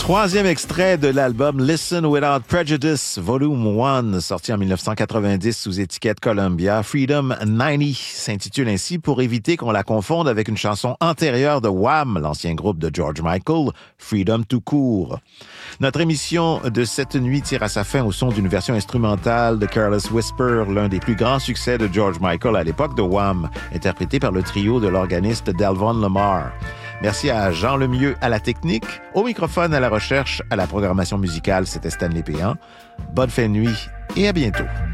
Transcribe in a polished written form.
Troisième extrait de l'album Listen Without Prejudice, Volume 1, sorti en 1990 sous étiquette Columbia. Freedom 90 s'intitule ainsi pour éviter qu'on la confonde avec une chanson antérieure de Wham, l'ancien groupe de George Michael, Freedom tout court. Notre émission de cette nuit tire à sa fin au son d'une version instrumentale de Careless Whisper, l'un des plus grands succès de George Michael à l'époque de Wham, interprété par le trio de l'organiste Delvon Lamar. Merci à Jean Lemieux à la technique, au microphone, à la recherche, à la programmation musicale, c'était Stanley Péan. Bonne fin de nuit et à bientôt.